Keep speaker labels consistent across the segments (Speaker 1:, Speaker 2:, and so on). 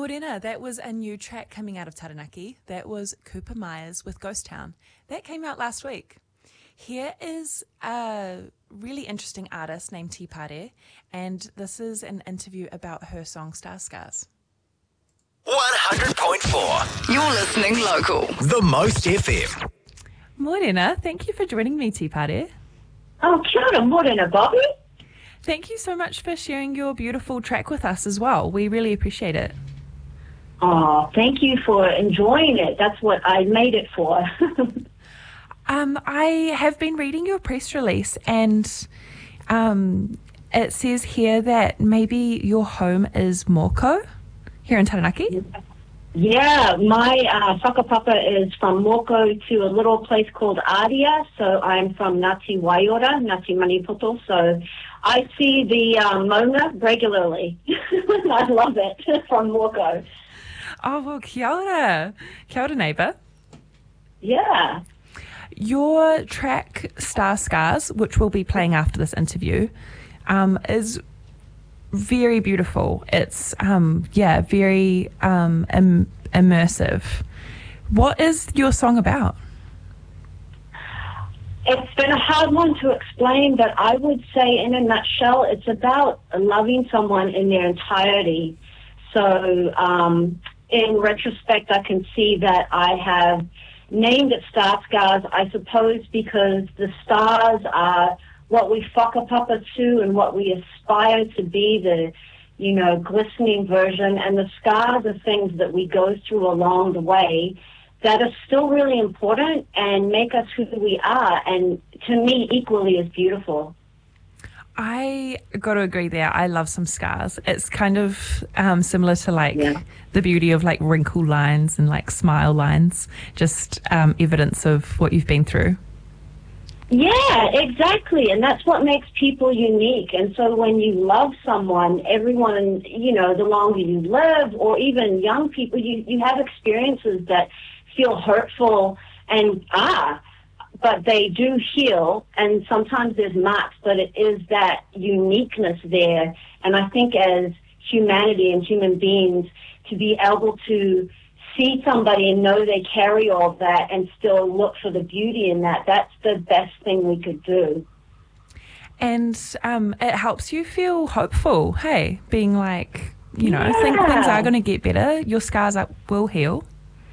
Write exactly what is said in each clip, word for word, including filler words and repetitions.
Speaker 1: Morena, that was a new track coming out of Taranaki. That was Cooper Myers with Ghost Town. That came out last week. Here is a really interesting artist named Te Pare, and this is an interview about her song Star Scars.
Speaker 2: one hundred point four.
Speaker 3: You're listening local.
Speaker 2: The Most F M.
Speaker 1: Morena, thank you for joining me, Te Pare.
Speaker 4: Oh, kia ora, morena, Bobby.
Speaker 1: Thank you so much for sharing your beautiful track with us as well. We really appreciate it.
Speaker 4: Oh, thank you for enjoying it. That's what I made it for.
Speaker 1: um, I have been reading your press release, and um, it says here that maybe your home is Moko here in Taranaki.
Speaker 4: Yeah, my uh, whakapapa is from Moko to a little place called Aria, so I'm from Ngāti Waiora, Ngāti Manipoto, so I see the uh, Maunga regularly. I love it, from Moko.
Speaker 1: Oh, well, kia ora. Kia ora, neighbour.
Speaker 4: Yeah.
Speaker 1: Your track, Star Scars, which we'll be playing after this interview, um, is very beautiful. It's, um, yeah, very um, im- immersive. What is your song about?
Speaker 4: It's been a hard one to explain, but I would say in a nutshell, it's about loving someone in their entirety. So, um, in retrospect, I can see that I have named it Star Scars, I suppose, because the stars are what we whakapapa to and what we aspire to be, the, you know, glistening version, and the scars are things that we go through along the way that are still really important and make us who we are, and to me, equally as beautiful.
Speaker 1: I got to agree there. I love some scars. It's kind of um, similar to like
Speaker 4: yeah.
Speaker 1: the beauty of like wrinkle lines and like smile lines, just um, evidence of what you've been through.
Speaker 4: Yeah, exactly. And that's what makes people unique. And so when you love someone, everyone, you know, the longer you live, or even young people, you, you have experiences that feel hurtful and are. But they do heal, and sometimes there's marks, but it is that uniqueness there. And I think as humanity and human beings, to be able to see somebody and know they carry all that and still look for the beauty in that, that's the best thing we could do.
Speaker 1: And um, it helps you feel hopeful, hey, being like, you know,
Speaker 4: yeah.
Speaker 1: think things are going to get better, your scars up will heal.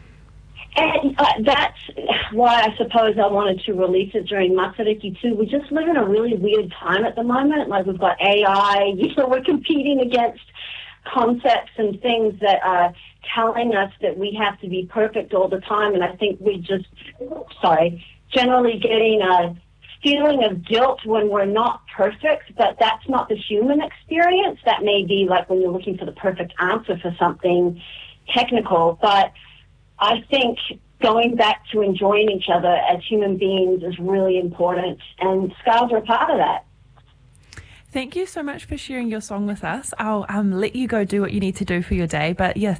Speaker 4: And uh, that's why I suppose I wanted to release it during Matariki too. We just live in a really weird time at the moment. Like we've got A I, you know, we're competing against concepts and things that are telling us that we have to be perfect all the time. And I think we just, sorry, generally getting a feeling of guilt when we're not perfect, but that's not the human experience. That may be like when you're looking for the perfect answer for something technical, but I think going back to enjoying each other as human beings is really important, and scars are a part of that.
Speaker 1: Thank you so much for sharing your song with us. I'll um, let you go do what you need to do for your day, but yeah,